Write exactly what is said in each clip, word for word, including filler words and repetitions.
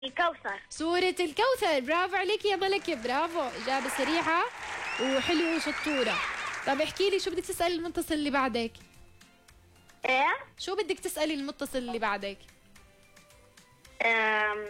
الكوثر. سورة الكوثر. برافو عليك يا ملكة، برافو، إجابة سريعة وحلوة وشطورة. طب احكي لي شو بدك تسألي المتصل اللي بعدك؟ ايه؟ شو بدك تسألي المتصل اللي بعدك؟ أم...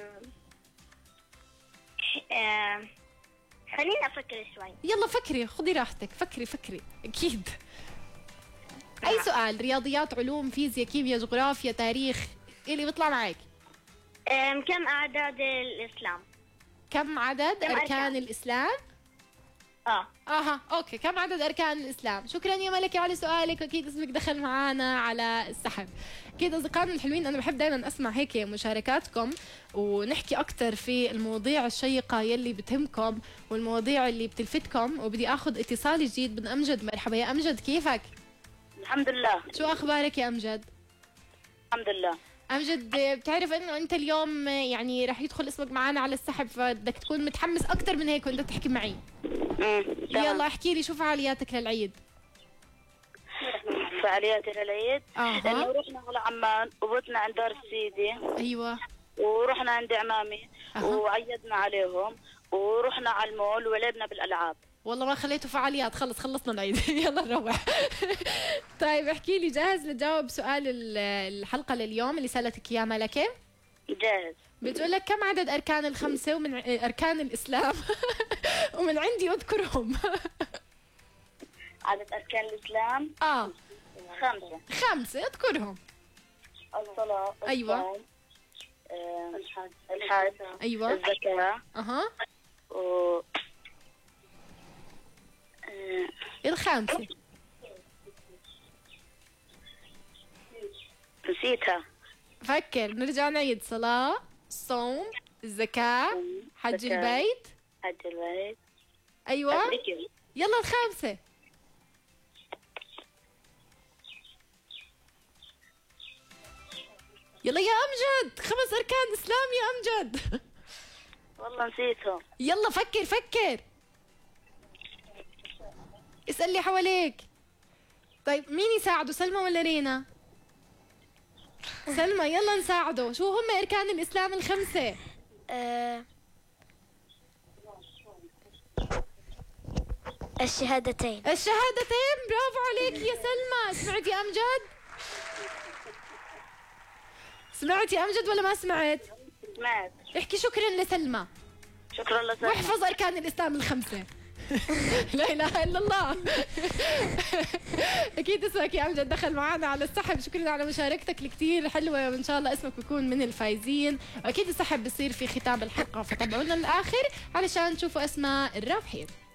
أم... خليني أفكر شوي. يلا فكري، خذي راحتك، فكري فكري أكيد. أي سؤال؟ رياضيات، علوم، فيزياء، كيمياء، جغرافيا، تاريخ، اللي بيطلع معك. أم... كم أعداد الإسلام؟ كم عدد كم أركان أركان؟ الإسلام؟ اه اها اوكي، كم عدد اركان الاسلام؟ شكرا يا ملكة على سؤالك، واكيد اسمك دخل معنا على السحب. اكيد اصدقائنا الحلوين، انا بحب دائما اسمع هيك مشاركاتكم ونحكي اكثر في المواضيع الشيقة يلي بتهمكم والمواضيع اللي بتلفتكم. وبدي اخذ اتصال جديد من امجد. مرحبا يا امجد، كيفك؟ الحمد لله. شو اخبارك يا امجد؟ الحمد لله. امجد، بتعرف انه انت اليوم يعني رح يدخل اسمك معنا على السحب، فبدك تكون متحمس اكثر من هيك وانت تحكي معي. امم يلا احكي لي شو فعالياتك للعيد؟ فعاليات العيد اها انه رحنا على عمان وبتنا عند دار سيدي، ايوه ورحنا عند عمامي أها. وعيدنا عليهم، ورحنا على المول ولعبنا بالالعاب. والله ما خليته فعاليات، خلص خلصنا العيد. يلا نروح. طيب احكي لي، جاهز لتجاوب سؤال ال- الحلقة لليوم اللي سألتك اياه ملكة؟ جاهز. بتقول لك كم عدد اركان الخمسة ومن ع- اركان الاسلام؟ ومن عندي اذكرهم. عدد اركان الاسلام اه خمسه. خمسة، اذكرهم. الصلاه، أيوة. الصوم، آه، الحج، ايوه الزكاه، اها و آه، الخامسة. نسيتها. فكر، نرجع نعيد: صلاة، صوم، الزكاة، حج زكاة. البيت. حج البيت. ايوه الذكر. يلا الخامسة. يلا يا امجد، خمس اركان اسلام يا امجد. والله نسيتهم. يلا فكر فكر، اسأل لي حواليك. طيب مين يساعده، سلمى ولا رينا؟ سلمى، يلا نساعده. شو هم اركان الاسلام الخمسة؟ آه، الشهادتين. الشهادتين. برافو عليك يا سلمى. سمعت يا امجد؟ سمعت يا امجد ولا ما سمعت؟ سمعت. احكي شكرا لسلمى شكرا لك. واحفظ اركان الاسلام الخمسه. لا اله الا الله. اكيد اسمك يا امجد دخل معنا على السحب. شكرا على مشاركتك الكتير حلوه، وان شاء الله اسمك بيكون من الفايزين. واكيد السحب بصير في ختام الحلقه، فتابعونا للاخر علشان تشوفوا اسماء الرابحين.